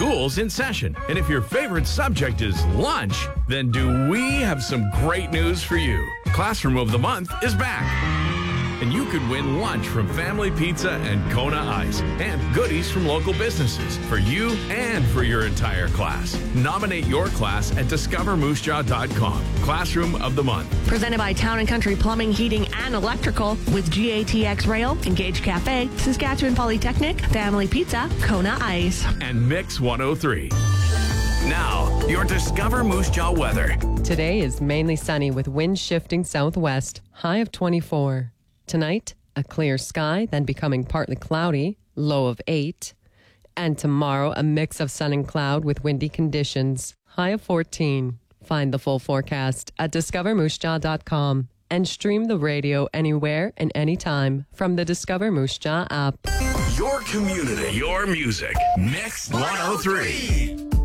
School's in session. And if your favorite subject is lunch, then do we have some great news for you. Classroom of the Month is back. And you could win lunch from Family Pizza and Kona Ice and goodies from local businesses for you and for your entire class. Nominate your class at discovermoosejaw.com. Classroom of the Month. Presented by Town & Country Plumbing, Heating, and Electrical with GATX Rail, Engage Cafe, Saskatchewan Polytechnic, Family Pizza, Kona Ice. And Mix 103. Now, your Discover Moose Jaw weather. Today is mainly sunny with wind shifting southwest, high of 24. Tonight, a clear sky, then becoming partly cloudy, low of 8. And tomorrow, a mix of sun and cloud with windy conditions, high of 14. Find the full forecast at discovermoosejaw.com and stream the radio anywhere and anytime from the Discover Moose Jaw app. Your community, your music. Mix 103.